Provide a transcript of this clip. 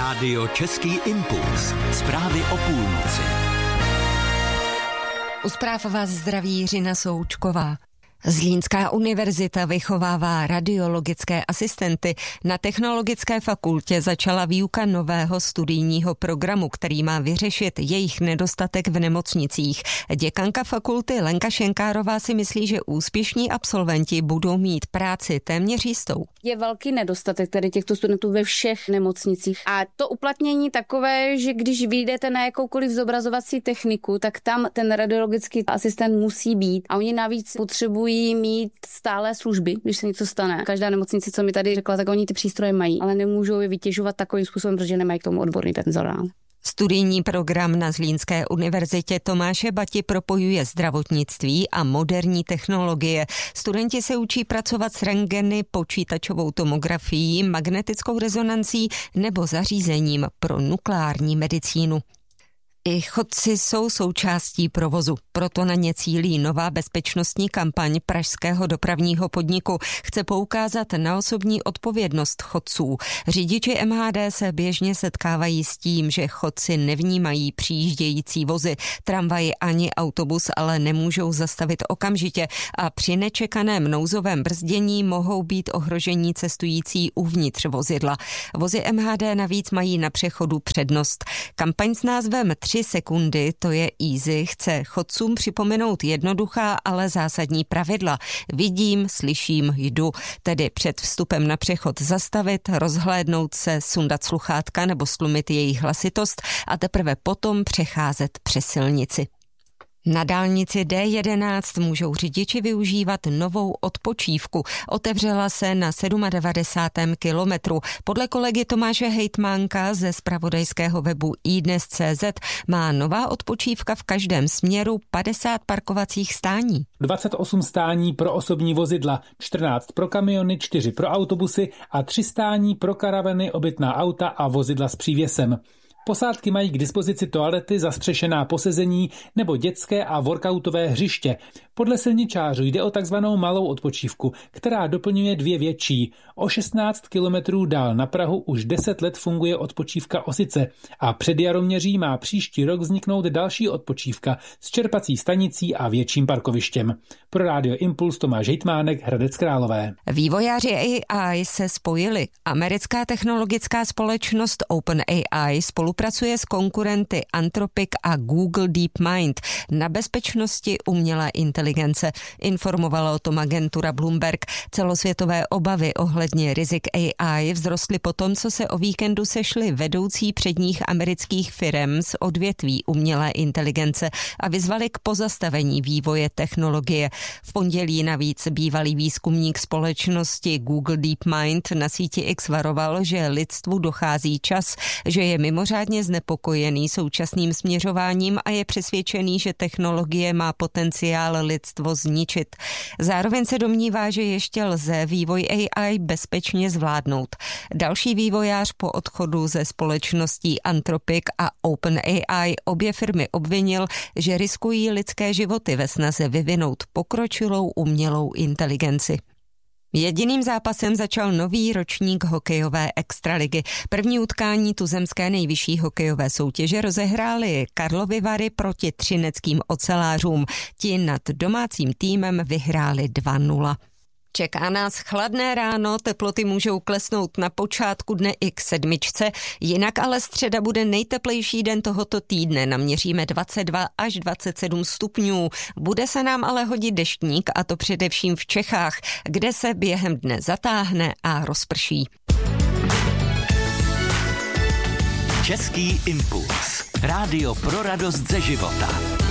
Rádio Český impuls. Zprávy o půlnoci. U zpráv vás zdraví Jiřina Součková. Zlínská univerzita vychovává radiologické asistenty. Na Technologické fakultě začala výuka nového studijního programu, který má vyřešit jejich nedostatek v nemocnicích. Děkanka fakulty Lenka Šenkárová si myslí, že úspěšní absolventi budou mít práci téměř jistou. Je velký nedostatek tady těchto studentů ve všech nemocnicích. A to uplatnění takové, že když vyjdete na jakoukoliv zobrazovací techniku, tak tam ten radiologický asistent musí být. A oni navíc potřebují mít stálé služby, když se něco stane. Každá nemocnice, co mi tady řekla, tak oni ty přístroje mají, ale nemůžou je vytěžovat takovým způsobem, protože nemají k tomu odborný personál. Studijní program na Zlínské univerzitě Tomáše Bati propojuje zdravotnictví a moderní technologie. Studenti se učí pracovat s rentgeny, počítačovou tomografií, magnetickou rezonancí nebo zařízením pro nukleární medicínu. I chodci jsou součástí provozu, proto na ně cílí nová bezpečnostní kampaň pražského dopravního podniku. Chce poukázat na osobní odpovědnost chodců. Řidiči MHD se běžně setkávají s tím, že chodci nevnímají přijíždějící vozy. Tramvaj ani autobus ale nemůžou zastavit okamžitě a při nečekaném nouzovém brzdění mohou být ohrožení cestující uvnitř vozidla. Vozy MHD navíc mají na přechodu přednost. Kampaň s názvem 3 sekundy, to je easy, chce chodcům připomenout jednoduchá, ale zásadní pravidla. Vidím, slyším, jdu. Tedy před vstupem na přechod zastavit, rozhlédnout se, sundat sluchátka nebo stlumit jejich hlasitost a teprve potom přecházet přes silnici. Na dálnici D11 můžou řidiči využívat novou odpočívku. Otevřela se na 97. kilometru. Podle kolegy Tomáše Hejtmánka ze zpravodajského webu iDnes.cz má nová odpočívka v každém směru 50 parkovacích stání. 28 stání pro osobní vozidla, 14 pro kamiony, 4 pro autobusy a 3 stání pro karavany, obytná auta a vozidla s přívěsem. Posádky mají k dispozici toalety, zastřešená posezení nebo dětské a workoutové hřiště. Podle silničářů jde o takzvanou malou odpočívku, která doplňuje 2 větší. O 16 kilometrů dál na Prahu už 10 let funguje odpočívka Osice a před Jaroměří má příští rok vzniknout další odpočívka s čerpací stanicí a větším parkovištěm. Pro Rádio Impuls Tomáš Hejtmánek, Hradec Králové. Vývojáři AI se spojili. Americká technologická společnost OpenAI spolupracuje s konkurenty Anthropic a Google DeepMind na bezpečnosti umělé inteligence. Informovala o tom agentura Bloomberg. Celosvětové obavy ohledně rizik AI vzrostly po tom, co se o víkendu sešli vedoucí předních amerických firem z odvětví umělé inteligence a vyzvali k pozastavení vývoje technologie. V pondělí navíc bývalý výzkumník společnosti Google DeepMind na síti X varoval, že lidstvu dochází čas, že je mimořádně znepokojený současným směřováním a je přesvědčený, že technologie má potenciál lidstvo zničit. Zároveň se domnívá, že ještě lze vývoj AI bezpečně zvládnout. Další vývojář po odchodu ze společností Anthropic a OpenAI obě firmy obvinil, že riskují lidské životy ve snaze vyvinout pokročilou umělou inteligenci. Jediným zápasem začal nový ročník hokejové extraligy. První utkání tuzemské nejvyšší hokejové soutěže rozehrály Karlovy Vary proti třineckým ocelářům. Ti nad domácím týmem vyhráli 2-0. Čeká nás chladné ráno, teploty můžou klesnout na počátku dne i k 7, jinak ale středa bude nejteplejší den tohoto týdne. Naměříme 22 až 27 stupňů. Bude se nám ale hodit deštník, a to především v Čechách, kde se během dne zatáhne a rozprší. Český impuls. Rádio pro radost ze života.